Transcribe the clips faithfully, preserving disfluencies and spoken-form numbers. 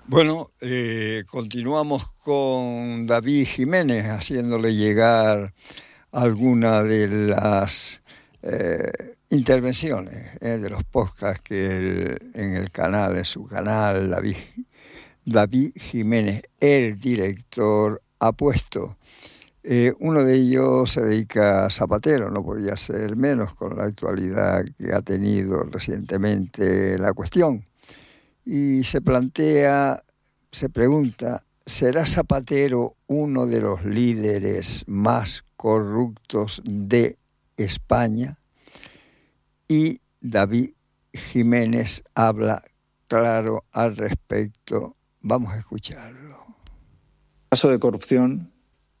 Bueno, eh, continuamos con David Jiménez, haciéndole llegar alguna de las eh, intervenciones eh, de los podcasts que él, en el canal, en su canal, David, David Jiménez, el director, ha puesto. Eh, uno de ellos se dedica a Zapatero, no podía ser menos con la actualidad que ha tenido recientemente la cuestión. Y se plantea, se pregunta, ¿será Zapatero uno de los líderes más corruptos de España? Y David Jiménez habla claro al respecto. Vamos a escucharlo. Caso de corrupción,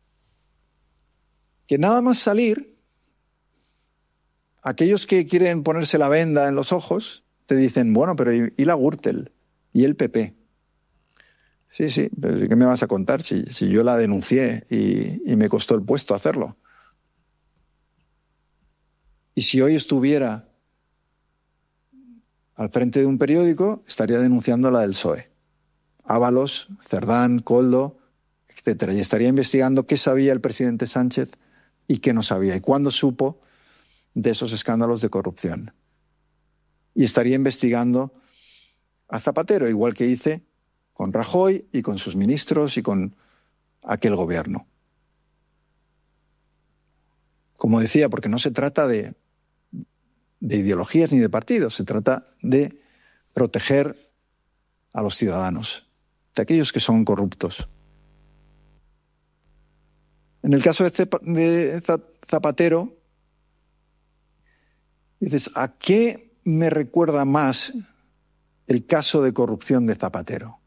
que nada más salir, aquellos que quieren ponerse la venda en los ojos te dicen, bueno, pero ¿y la Gürtel? ¿Y el P P? Sí, sí, pero ¿qué me vas a contar si, si yo la denuncié y, y me costó el puesto hacerlo? Y si hoy estuviera al frente de un periódico, estaría denunciando la del P S O E. Ábalos, Cerdán, Koldo, etcétera. Y estaría investigando qué sabía el presidente Sánchez y qué no sabía, y cuándo supo de esos escándalos de corrupción. Y estaría investigando a Zapatero, igual que hice con Rajoy y con sus ministros y con aquel gobierno. Como decía, porque no se trata de, de ideologías ni de partidos, se trata de proteger a los ciudadanos, de aquellos que son corruptos. En el caso de Zapatero, dices, ¿a qué me recuerda más el caso de corrupción de Zapatero?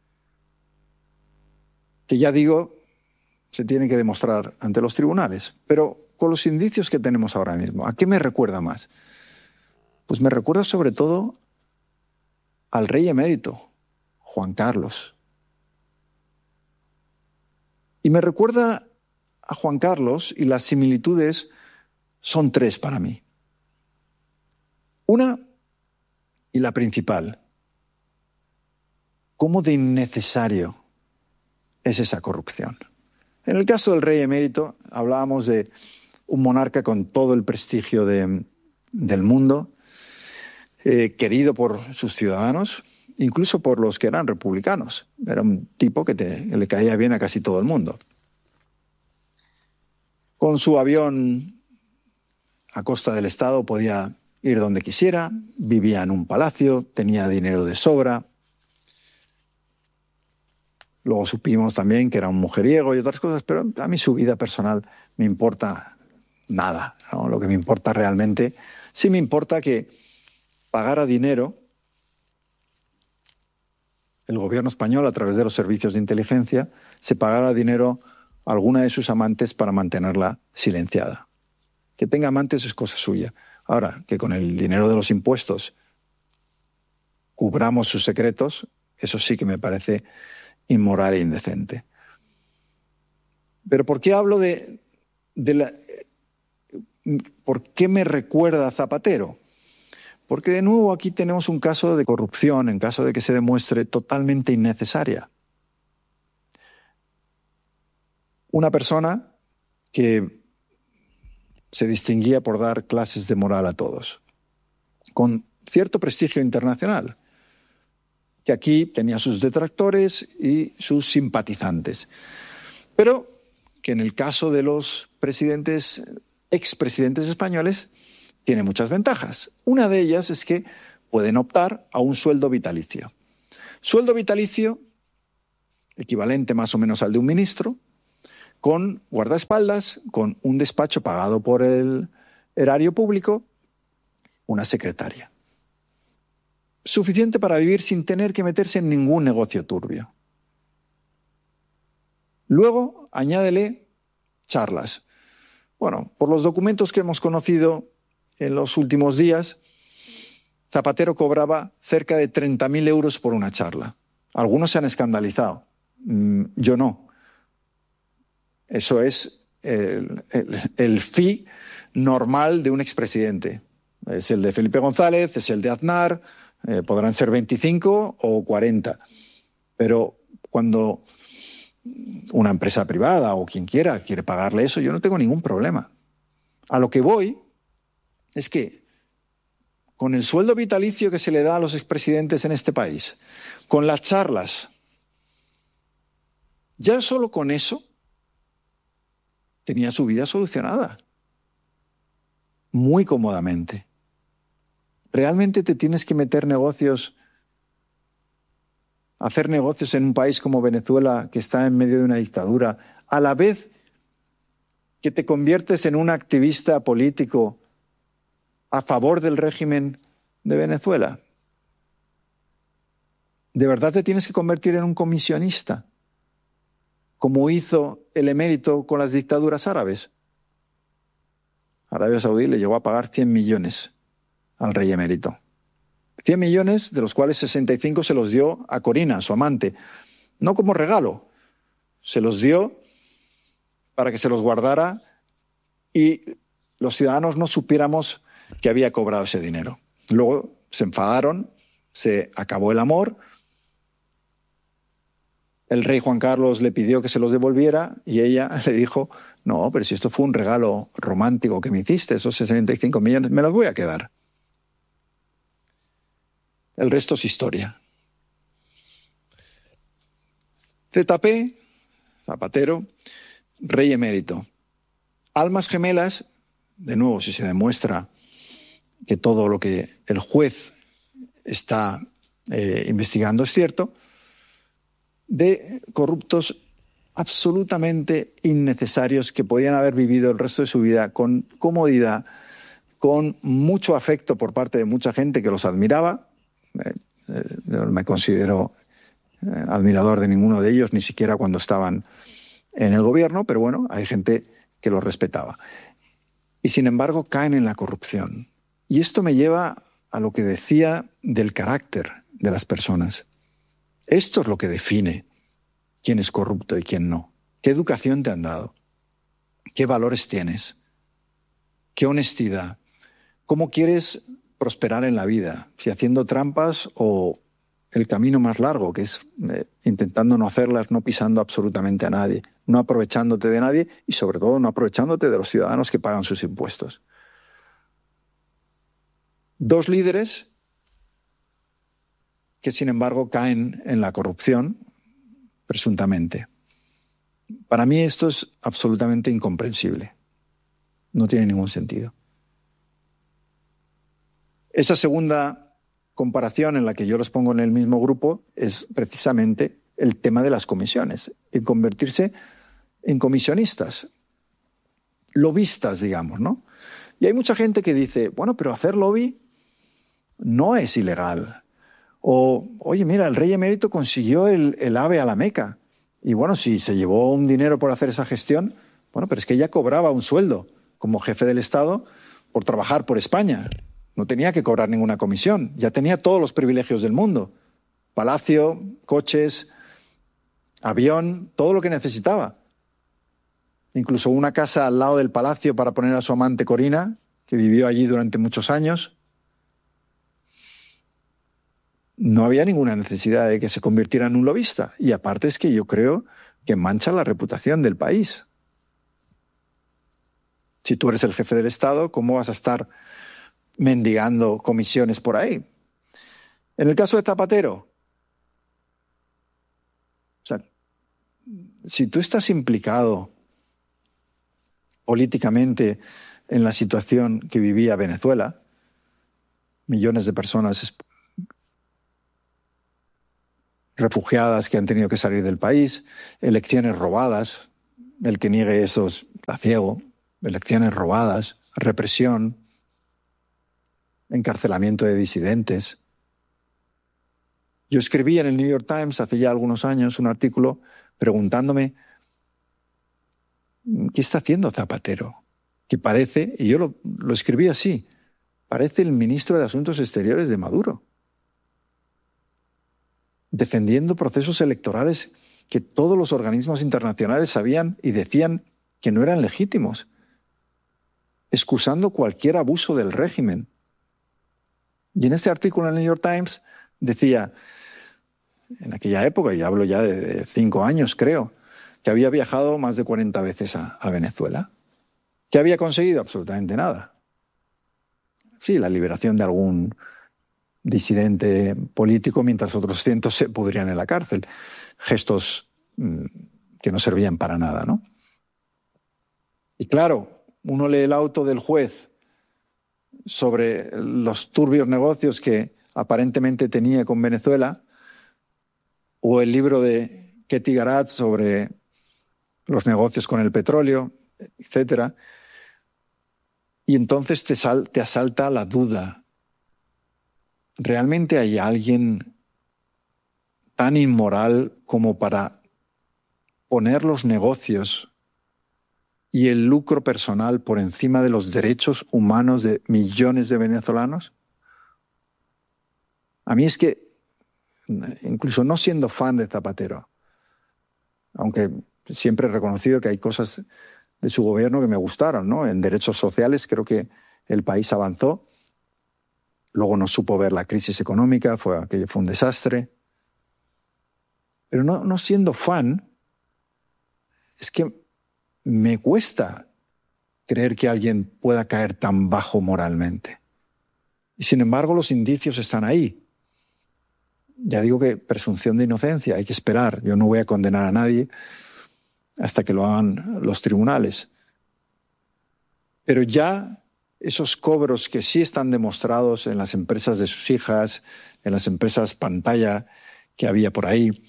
Que ya digo, se tiene que demostrar ante los tribunales, pero con los indicios que tenemos ahora mismo, ¿a qué me recuerda más? Pues me recuerda sobre todo al rey emérito, Juan Carlos. Y me recuerda a Juan Carlos, y las similitudes son tres para mí. Una, y la principal, ¿cómo de innecesario es esa corrupción? En el caso del rey emérito, hablábamos de un monarca con todo el prestigio de, del mundo, eh, querido por sus ciudadanos, incluso por los que eran republicanos. Era un tipo que, te, que le caía bien a casi todo el mundo. Con su avión a costa del Estado podía ir donde quisiera, vivía en un palacio, tenía dinero de sobra. Luego supimos también que era un mujeriego y otras cosas, pero a mí su vida personal me importa nada, ¿no? Lo que me importa realmente, sí me importa que pagara dinero el gobierno español, a través de los servicios de inteligencia, se pagara dinero a alguna de sus amantes para mantenerla silenciada. Que tenga amantes es cosa suya. Ahora, que con el dinero de los impuestos cubramos sus secretos, eso sí que me parece inmoral e indecente. Pero ¿por qué hablo de, de la... ¿Por qué me recuerda a Zapatero? Porque de nuevo aquí tenemos un caso de corrupción, en caso de que se demuestre totalmente innecesaria. Una persona que se distinguía por dar clases de moral a todos, con cierto prestigio internacional, que aquí tenía sus detractores y sus simpatizantes, pero que en el caso de los presidentes, expresidentes españoles, tiene muchas ventajas. Una de ellas es que pueden optar a un sueldo vitalicio. Sueldo vitalicio equivalente más o menos al de un ministro, con guardaespaldas, con un despacho pagado por el erario público, una secretaria. Suficiente para vivir sin tener que meterse en ningún negocio turbio. Luego, añádele charlas. Bueno, por los documentos que hemos conocido en los últimos días, Zapatero cobraba cerca de treinta mil euros por una charla. Algunos se han escandalizado. Yo no. Eso es el, el, el fee normal de un expresidente. Es el de Felipe González, es el de Aznar, eh, podrán ser veinticinco o cuarenta. Pero cuando una empresa privada o quien quiera quiere pagarle eso, yo no tengo ningún problema. A lo que voy es que con el sueldo vitalicio que se le da a los expresidentes en este país, con las charlas, ya solo con eso tenía su vida solucionada, muy cómodamente. ¿Realmente te tienes que meter negocios, hacer negocios en un país como Venezuela, que está en medio de una dictadura, a la vez que te conviertes en un activista político a favor del régimen de Venezuela? ¿De verdad te tienes que convertir en un comisionista, como hizo el emérito con las dictaduras árabes? Arabia Saudí le llegó a pagar cien millones al rey emérito. cien millones, de los cuales sesenta y cinco se los dio a Corina, su amante. No como regalo, se los dio para que se los guardara y los ciudadanos no supiéramos que había cobrado ese dinero. Luego se enfadaron, se acabó el amor. El rey Juan Carlos le pidió que se los devolviera y ella le dijo: no, pero si esto fue un regalo romántico que me hiciste, esos sesenta y cinco millones, me los voy a quedar. El resto es historia. Z P, Zapatero, rey emérito. Almas gemelas, de nuevo, si se demuestra que todo lo que el juez está eh, investigando es cierto, de corruptos absolutamente innecesarios que podían haber vivido el resto de su vida con comodidad, con mucho afecto por parte de mucha gente que los admiraba. Eh, eh, no me considero eh, admirador de ninguno de ellos, ni siquiera cuando estaban en el gobierno, pero bueno, hay gente que los respetaba. Y sin embargo caen en la corrupción. Y esto me lleva a lo que decía del carácter de las personas. Esto es lo que define quién es corrupto y quién no. ¿Qué educación te han dado? ¿Qué valores tienes? ¿Qué honestidad? ¿Cómo quieres prosperar en la vida? Si haciendo trampas o el camino más largo, que es eh, intentando no hacerlas, no pisando absolutamente a nadie, no aprovechándote de nadie y sobre todo no aprovechándote de los ciudadanos que pagan sus impuestos. Dos líderes que sin embargo caen en la corrupción, presuntamente. Para mí esto es absolutamente incomprensible. No tiene ningún sentido. Esa segunda comparación en la que yo los pongo en el mismo grupo es precisamente el tema de las comisiones, en convertirse en comisionistas, lobistas, digamos, ¿no? Y hay mucha gente que dice, bueno, pero hacer lobby no es ilegal. O, oye, mira, el rey emérito consiguió el, el AVE a la Meca. Y bueno, si se llevó un dinero por hacer esa gestión, bueno, pero es que ya cobraba un sueldo como jefe del Estado por trabajar por España. No tenía que cobrar ninguna comisión. Ya tenía todos los privilegios del mundo. Palacio, coches, avión, todo lo que necesitaba. Incluso una casa al lado del palacio para poner a su amante Corina, que vivió allí durante muchos años. No había ninguna necesidad de que se convirtiera en un lobista. Y aparte es que yo creo que mancha la reputación del país. Si tú eres el jefe del Estado, ¿cómo vas a estar mendigando comisiones por ahí? En el caso de Zapatero, o sea, si tú estás implicado políticamente en la situación que vivía Venezuela, millones de personas refugiadas que han tenido que salir del país, elecciones robadas, el que niegue eso está ciego, elecciones robadas, represión, encarcelamiento de disidentes. Yo escribí en el New York Times hace ya algunos años un artículo preguntándome ¿qué está haciendo Zapatero? Que parece, y yo lo, lo escribí así, parece el ministro de Asuntos Exteriores de Maduro, defendiendo procesos electorales que todos los organismos internacionales sabían y decían que no eran legítimos, excusando cualquier abuso del régimen. Y en este artículo en el New York Times decía, en aquella época, y hablo ya de, de cinco años creo, que había viajado más de cuarenta veces a, a Venezuela. ¿Qué había conseguido? Absolutamente nada. Sí, la liberación de algún disidente político mientras otros cientos se pudrían en la cárcel. Gestos mmm, que no servían para nada, ¿no? Y claro, uno lee el auto del juez sobre los turbios negocios que aparentemente tenía con Venezuela, o el libro de Ketty Garat sobre los negocios con el petróleo, etcétera. Y entonces te, sal, te asalta la duda. ¿Realmente hay alguien tan inmoral como para poner los negocios y el lucro personal por encima de los derechos humanos de millones de venezolanos? A mí es que, incluso no siendo fan de Zapatero, aunque siempre he reconocido que hay cosas de su gobierno que me gustaron, ¿no? En derechos sociales creo que el país avanzó. Luego no supo ver la crisis económica, fue, aquello fue un desastre. Pero no, no siendo fan, es que me cuesta creer que alguien pueda caer tan bajo moralmente. Y sin embargo los indicios están ahí. Ya digo que presunción de inocencia, hay que esperar. Yo no voy a condenar a nadie hasta que lo hagan los tribunales. Pero ya esos cobros que sí están demostrados en las empresas de sus hijas, en las empresas pantalla que había por ahí,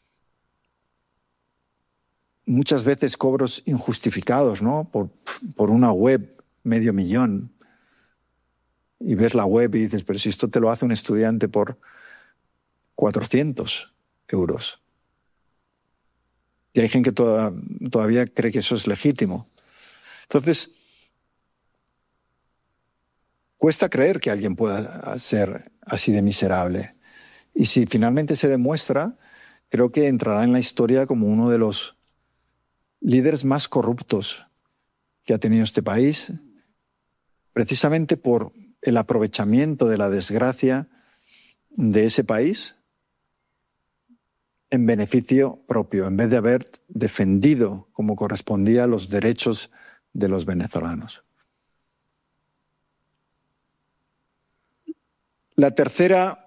muchas veces cobros injustificados, ¿no? Por, por una web, medio millón. Y ves la web y dices, pero si esto te lo hace un estudiante por cuatrocientos euros. Y hay gente que toda, todavía cree que eso es legítimo. Entonces, cuesta creer que alguien pueda ser así de miserable. Y si finalmente se demuestra, creo que entrará en la historia como uno de los líderes más corruptos que ha tenido este país, precisamente por el aprovechamiento de la desgracia de ese país en beneficio propio, en vez de haber defendido como correspondía los derechos de los venezolanos. La tercera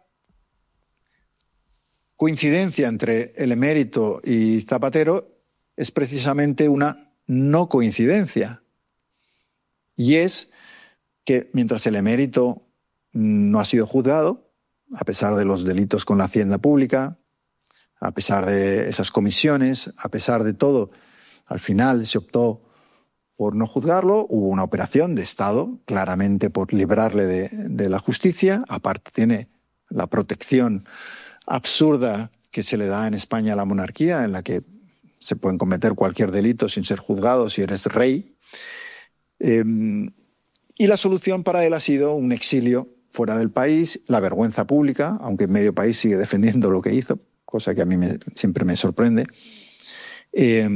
coincidencia entre el emérito y Zapatero es precisamente una no coincidencia. Y es que mientras el emérito no ha sido juzgado, a pesar de los delitos con la hacienda pública, a pesar de esas comisiones, a pesar de todo, al final se optó por no juzgarlo. Hubo una operación de Estado, claramente por librarle de, de la justicia. Aparte tiene la protección absurda que se le da en España a la monarquía, en la que se pueden cometer cualquier delito sin ser juzgado si eres rey. Eh, y la solución para él ha sido un exilio fuera del país, la vergüenza pública, aunque medio país sigue defendiendo lo que hizo, cosa que a mí me, siempre me sorprende. Eh,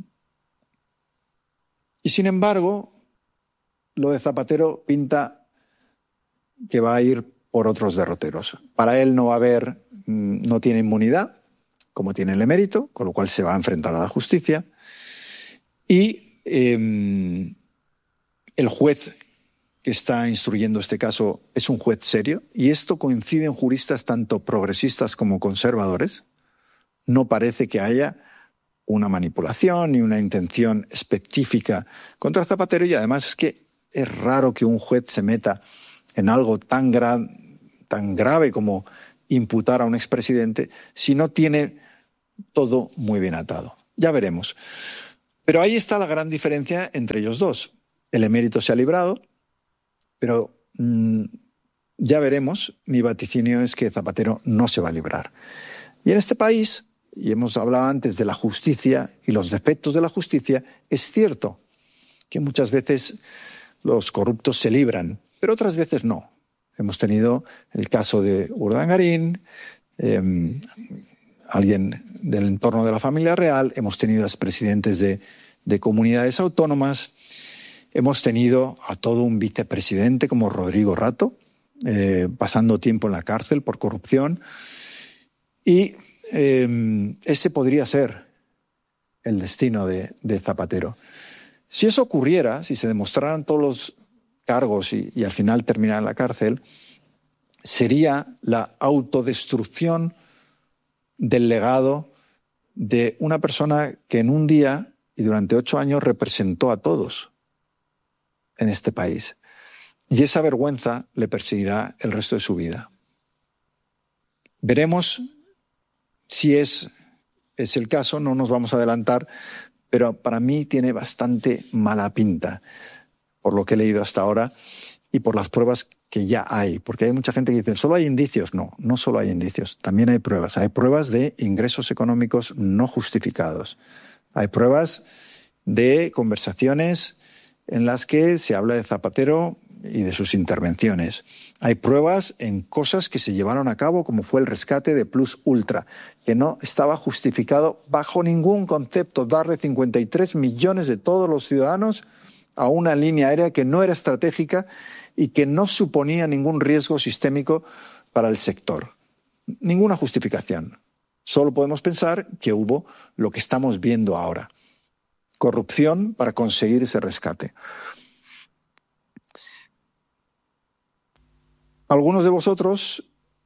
y sin embargo, lo de Zapatero pinta que va a ir por otros derroteros. Para él no va a haber, no tiene inmunidad, como tiene el emérito, con lo cual se va a enfrentar a la justicia. Y eh, el juez que está instruyendo este caso es un juez serio, y esto coincide en juristas tanto progresistas como conservadores. No parece que haya una manipulación ni una intención específica contra Zapatero, y además es que es raro que un juez se meta en algo tan, gra- tan grave como imputar a un expresidente si no tiene todo muy bien atado. Ya veremos. Pero ahí está la gran diferencia entre ellos dos. El emérito se ha librado, pero mmm, ya veremos. Mi vaticinio es que Zapatero no se va a librar. Y en este país, y hemos hablado antes de la justicia y los defectos de la justicia, es cierto que muchas veces los corruptos se libran, pero otras veces no. Hemos tenido el caso de Urdangarín, eh, alguien del entorno de la familia real, hemos tenido expresidentes de, de comunidades autónomas, hemos tenido a todo un vicepresidente como Rodrigo Rato, eh, pasando tiempo en la cárcel por corrupción, y eh, ese podría ser el destino de, de Zapatero. Si eso ocurriera, si se demostraran todos los cargos y, y al final terminara en la cárcel, sería la autodestrucción del legado de una persona que en un día y durante ocho años representó a todos en este país. Y esa vergüenza le perseguirá el resto de su vida. Veremos si es, es el caso, no nos vamos a adelantar, pero para mí tiene bastante mala pinta, por lo que he leído hasta ahora y por las pruebas que ya hay. Porque hay mucha gente que dice, ¿solo hay indicios? No, no solo hay indicios, también hay pruebas. Hay pruebas de ingresos económicos no justificados. Hay pruebas de conversaciones en las que se habla de Zapatero y de sus intervenciones. Hay pruebas en cosas que se llevaron a cabo, como fue el rescate de Plus Ultra, que no estaba justificado bajo ningún concepto darle cincuenta y tres millones de todos los ciudadanos a una línea aérea que no era estratégica y que no suponía ningún riesgo sistémico para el sector. Ninguna justificación. Solo podemos pensar que hubo lo que estamos viendo ahora. Corrupción para conseguir ese rescate. Algunos de vosotros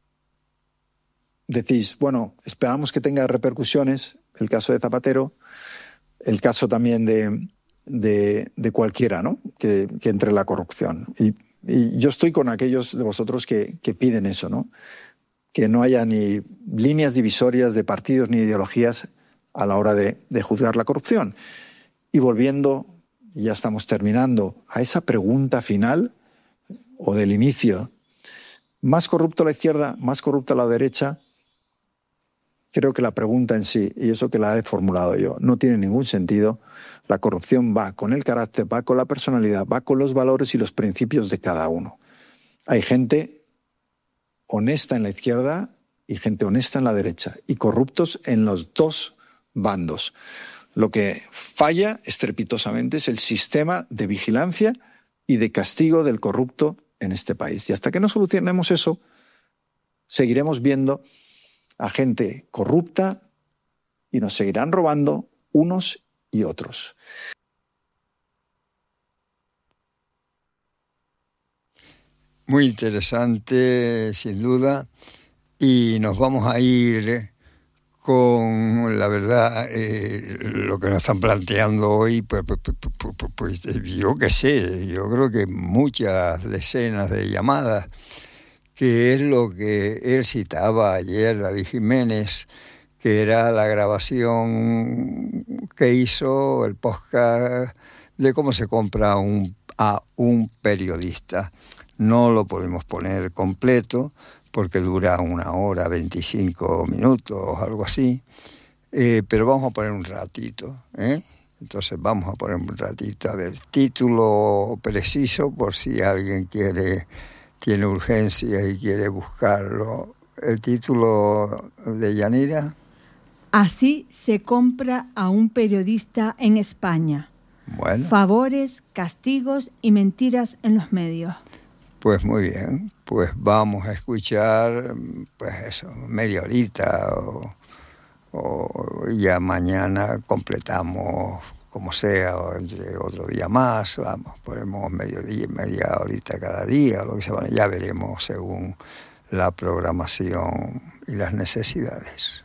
decís, bueno, esperamos que tenga repercusiones el caso de Zapatero, el caso también de, de, de cualquiera, ¿no? que, que entre la corrupción. Y, y yo estoy con aquellos de vosotros que, que piden eso, ¿no? Que no haya ni líneas divisorias de partidos ni ideologías a la hora de, de juzgar la corrupción. Y volviendo, y ya estamos terminando, a esa pregunta final o del inicio, ¿más corrupta la izquierda, más corrupta la derecha? Creo que la pregunta en sí, y eso que la he formulado yo, no tiene ningún sentido. La corrupción va con el carácter, va con la personalidad, va con los valores y los principios de cada uno. Hay gente honesta en la izquierda y gente honesta en la derecha, y corruptos en los dos bandos. Lo que falla estrepitosamente es el sistema de vigilancia y de castigo del corrupto en este país. Y hasta que no solucionemos eso, seguiremos viendo a gente corrupta y nos seguirán robando unos y otros. Muy interesante, sin duda, y nos vamos a ir con, la verdad, eh, lo que nos están planteando hoy, pues, pues, pues, pues, pues yo qué sé, yo creo que muchas decenas de llamadas, que es lo que él citaba ayer, David Jiménez, que era la grabación que hizo, el podcast de cómo se compra un, a un periodista. No lo podemos poner completo porque dura una hora, veinticinco minutos, algo así, eh, pero vamos a poner un ratito, ¿eh? Entonces vamos a poner un ratito, a ver, título preciso por si alguien quiere, tiene urgencia y quiere buscarlo. El título de Yanira. Así se compra a un periodista en España. Bueno. Favores, castigos y mentiras en los medios. Pues muy bien, pues vamos a escuchar, pues eso, media horita o, o ya mañana completamos como sea, o entre otro día más, vamos, ponemos medio día, media horita cada día, lo que sea, ya veremos según la programación y las necesidades.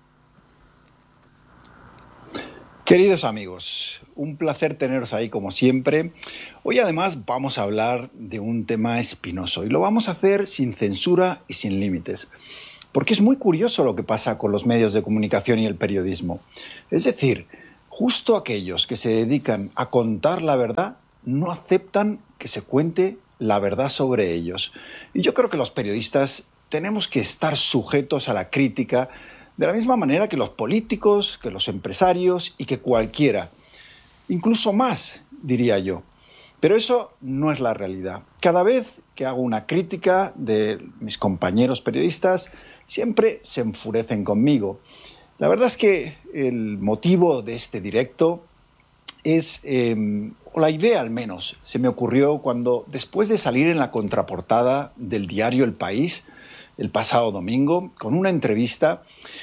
Queridos amigos, un placer teneros ahí como siempre. Hoy además vamos a hablar de un tema espinoso y lo vamos a hacer sin censura y sin límites, porque es muy curioso lo que pasa con los medios de comunicación y el periodismo. Es decir, justo aquellos que se dedican a contar la verdad no aceptan que se cuente la verdad sobre ellos. Y yo creo que los periodistas tenemos que estar sujetos a la crítica de la misma manera que los políticos, que los empresarios y que cualquiera. Incluso más, diría yo. Pero eso no es la realidad. Cada vez que hago una crítica de mis compañeros periodistas, siempre se enfurecen conmigo. La verdad es que el motivo de este directo es, eh, o la idea al menos, se me ocurrió cuando, después de salir en la contraportada del diario El País, el pasado domingo, con una entrevista,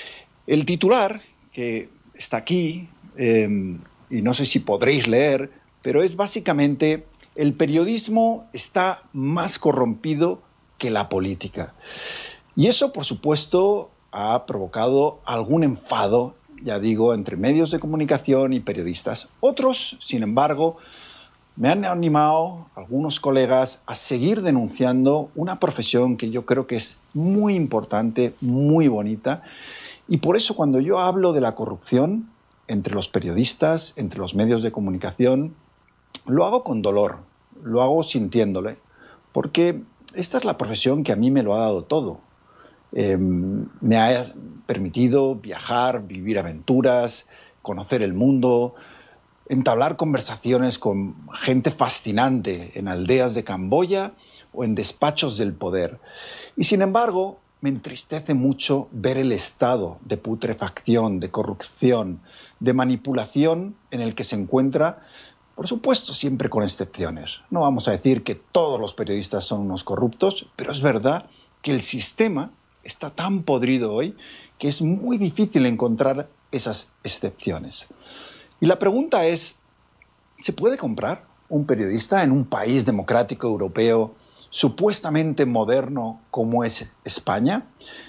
El titular, que está aquí, eh, y no sé si podréis leer, pero es básicamente: el periodismo está más corrompido que la política. Y eso, por supuesto, ha provocado algún enfado, ya digo, entre medios de comunicación y periodistas. Otros, sin embargo, me han animado, algunos colegas, a seguir denunciando una profesión que yo creo que es muy importante, muy bonita. Y por eso, cuando yo hablo de la corrupción entre los periodistas, entre los medios de comunicación, lo hago con dolor, lo hago sintiéndole, porque esta es la profesión que a mí me lo ha dado todo. Eh, me ha permitido viajar, vivir aventuras, conocer el mundo, entablar conversaciones con gente fascinante en aldeas de Camboya o en despachos del poder. Y sin embargo, me entristece mucho ver el estado de putrefacción, de corrupción, de manipulación en el que se encuentra, por supuesto, siempre con excepciones. No vamos a decir que todos los periodistas son unos corruptos, pero es verdad que el sistema está tan podrido hoy que es muy difícil encontrar esas excepciones. Y la pregunta es, ¿se puede comprar un periodista en un país democrático europeo supuestamente moderno como es España?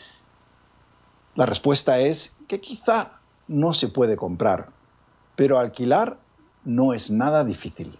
La respuesta es que quizá no se puede comprar, pero alquilar no es nada difícil.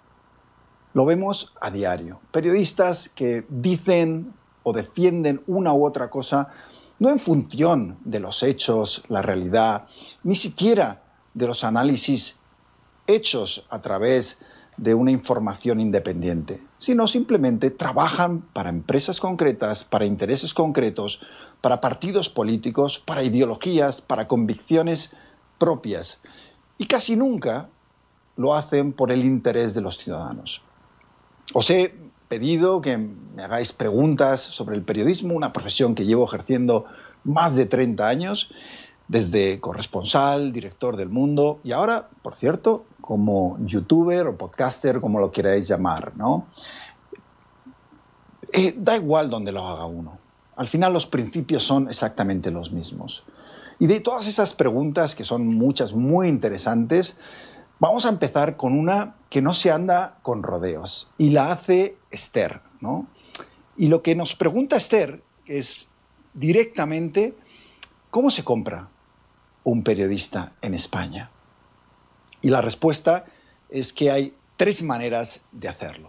Lo vemos a diario. Periodistas que dicen o defienden una u otra cosa no en función de los hechos, la realidad, ni siquiera de los análisis hechos a través de una información independiente, sino simplemente trabajan para empresas concretas, para intereses concretos, para partidos políticos, para ideologías, para convicciones propias. Y casi nunca lo hacen por el interés de los ciudadanos. Os he pedido que me hagáis preguntas sobre el periodismo, una profesión que llevo ejerciendo más de treinta años, desde corresponsal, director del Mundo y ahora, por cierto, como youtuber o podcaster, como lo queráis llamar, ¿no? Eh, da igual donde lo haga uno. Al final los principios son exactamente los mismos. Y de todas esas preguntas, que son muchas muy interesantes, vamos a empezar con una que no se anda con rodeos y la hace Esther, ¿no? Y lo que nos pregunta Esther es directamente: ¿cómo se compra un periodista en España? Y la respuesta es que hay tres maneras de hacerlo.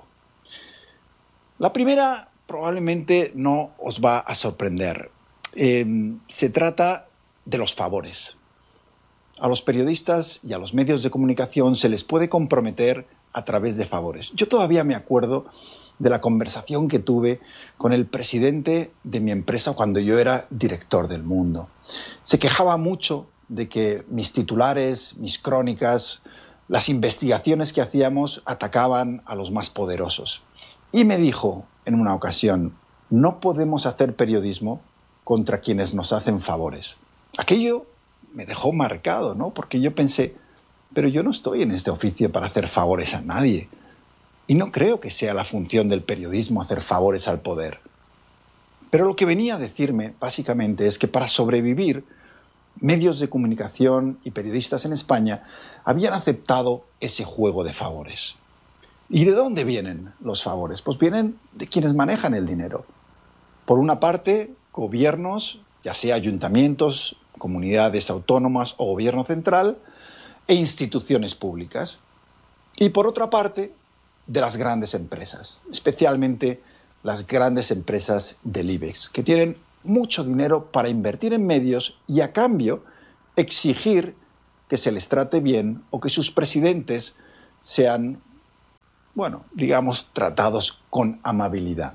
La primera probablemente no os va a sorprender. Eh, se trata de los favores. A los periodistas y a los medios de comunicación se les puede comprometer a través de favores. Yo todavía me acuerdo de la conversación que tuve con el presidente de mi empresa cuando yo era director del Mundo. Se quejaba mucho de que mis titulares, mis crónicas, las investigaciones que hacíamos atacaban a los más poderosos. Y me dijo en una ocasión: no podemos hacer periodismo contra quienes nos hacen favores. Aquello me dejó marcado, ¿no? Porque yo pensé, pero yo no estoy en este oficio para hacer favores a nadie. Y no creo que sea la función del periodismo hacer favores al poder. Pero lo que venía a decirme, básicamente, es que para sobrevivir, medios de comunicación y periodistas en España habían aceptado ese juego de favores. ¿Y de dónde vienen los favores? Pues vienen de quienes manejan el dinero. Por una parte, gobiernos, ya sea ayuntamientos, comunidades autónomas o gobierno central, e instituciones públicas. Y por otra parte, de las grandes empresas, especialmente las grandes empresas del IBEX, que tienen mucho dinero para invertir en medios y a cambio exigir que se les trate bien o que sus presidentes sean, bueno, digamos, tratados con amabilidad.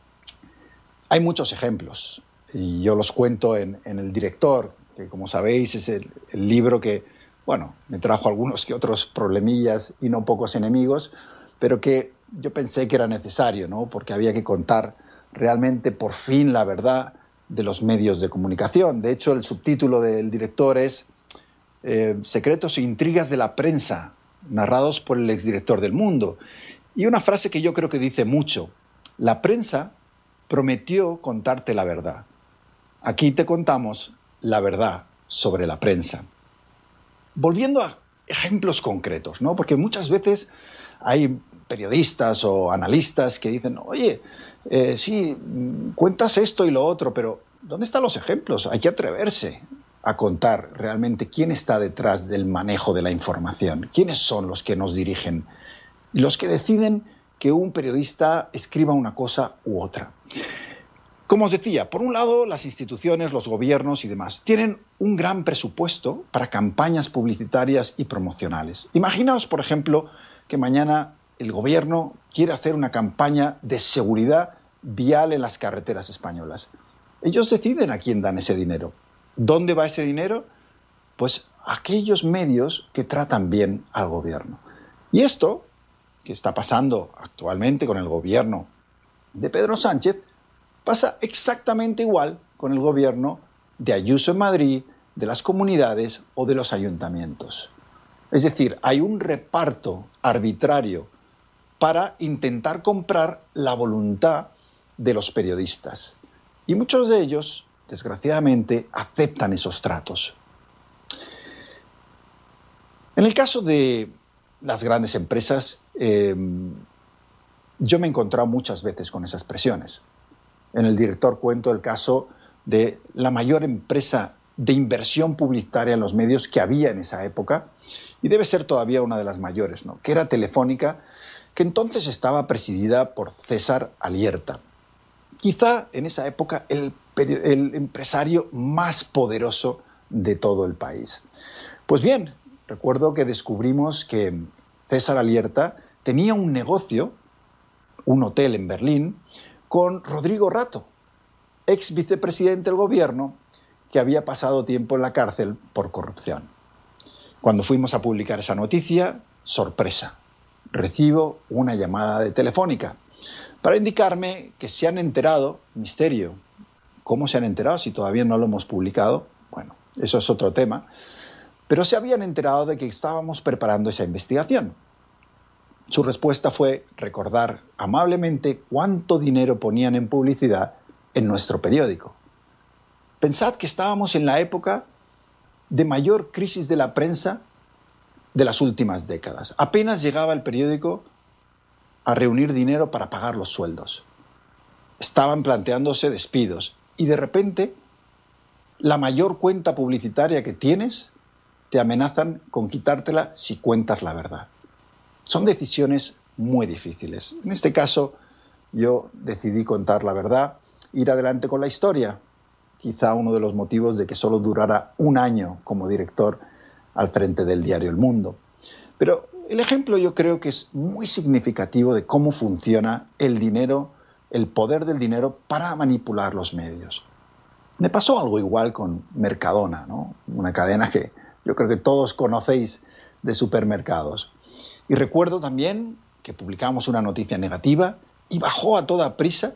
Hay muchos ejemplos y yo los cuento en, en El Director, que como sabéis es el, el libro que, bueno, me trajo algunos que otros problemillas y no pocos enemigos, pero que yo pensé que era necesario, ¿no? Porque había que contar realmente por fin la verdad de los medios de comunicación. De hecho, el subtítulo del Director es eh, Secretos e intrigas de la prensa, narrados por el exdirector del Mundo. Y una frase que yo creo que dice mucho: la prensa prometió contarte la verdad. Aquí te contamos la verdad sobre la prensa. Volviendo a ejemplos concretos, ¿no? Porque muchas veces hay periodistas o analistas que dicen, oye, eh, sí, cuentas esto y lo otro, pero ¿dónde están los ejemplos? Hay que atreverse a contar realmente quién está detrás del manejo de la información, quiénes son los que nos dirigen, los que deciden que un periodista escriba una cosa u otra. Como os decía, por un lado, las instituciones, los gobiernos y demás tienen un gran presupuesto para campañas publicitarias y promocionales. Imaginaos, por ejemplo, que mañana el gobierno quiere hacer una campaña de seguridad vial en las carreteras españolas. Ellos deciden a quién dan ese dinero. ¿Dónde va ese dinero? Pues a aquellos medios que tratan bien al gobierno. Y esto, que está pasando actualmente con el gobierno de Pedro Sánchez, pasa exactamente igual con el gobierno de Ayuso en Madrid, de las comunidades o de los ayuntamientos. Es decir, hay un reparto arbitrario para intentar comprar la voluntad de los periodistas. Y muchos de ellos, desgraciadamente, aceptan esos tratos. En el caso de las grandes empresas, eh, yo me he encontrado muchas veces con esas presiones. En El Director cuento el caso de la mayor empresa de inversión publicitaria en los medios que había en esa época, y debe ser todavía una de las mayores, ¿no? Que era Telefónica, que entonces estaba presidida por César Alierta. Quizá en esa época el, el empresario más poderoso de todo el país. Pues bien, recuerdo que descubrimos que César Alierta tenía un negocio, un hotel en Berlín, con Rodrigo Rato, ex vicepresidente del gobierno, que había pasado tiempo en la cárcel por corrupción. Cuando fuimos a publicar esa noticia, sorpresa, recibo una llamada de Telefónica para indicarme que se han enterado, misterio, ¿cómo se han enterado si todavía no lo hemos publicado? Bueno, eso es otro tema, pero se habían enterado de que estábamos preparando esa investigación. Su respuesta fue recordar amablemente cuánto dinero ponían en publicidad en nuestro periódico. Pensad que estábamos en la época de mayor crisis de la prensa de las últimas décadas. Apenas llegaba el periódico a reunir dinero para pagar los sueldos. Estaban planteándose despidos y de repente la mayor cuenta publicitaria que tienes te amenazan con quitártela si cuentas la verdad. Son decisiones muy difíciles. En este caso, yo decidí contar la verdad, ir adelante con la historia. Quizá uno de los motivos de que solo durara un año como director al frente del diario El Mundo. Pero el ejemplo yo creo que es muy significativo de cómo funciona el dinero, el poder del dinero para manipular los medios. Me pasó algo igual con Mercadona, ¿no? Una cadena que yo creo que todos conocéis de supermercados. Y recuerdo también que publicamos una noticia negativa y bajó a toda prisa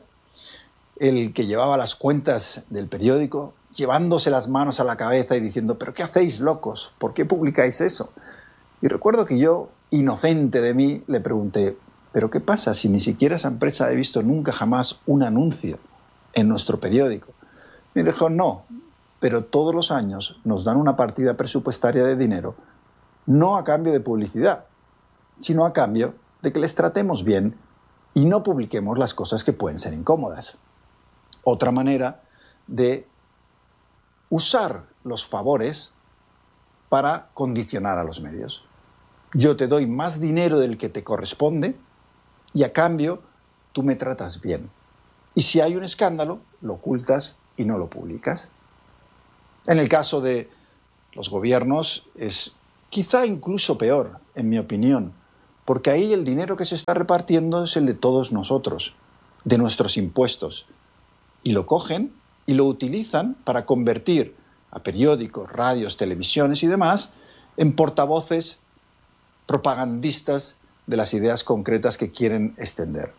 el que llevaba las cuentas del periódico, llevándose las manos a la cabeza y diciendo, ¿pero qué hacéis, locos? ¿Por qué publicáis eso? Y recuerdo que yo, inocente de mí, le pregunté, ¿pero qué pasa si ni siquiera esa empresa ha visto nunca jamás un anuncio en nuestro periódico? Y me dijo, no, pero todos los años nos dan una partida presupuestaria de dinero, no a cambio de publicidad, sino a cambio de que les tratemos bien y no publiquemos las cosas que pueden ser incómodas. Otra manera de usar los favores para condicionar a los medios. Yo te doy más dinero del que te corresponde y a cambio tú me tratas bien. Y si hay un escándalo, lo ocultas y no lo publicas. En el caso de los gobiernos es quizá incluso peor, en mi opinión, porque ahí el dinero que se está repartiendo es el de todos nosotros, de nuestros impuestos. Y lo cogen y lo utilizan para convertir a periódicos, radios, televisiones y demás en portavoces propagandistas de las ideas concretas que quieren extender.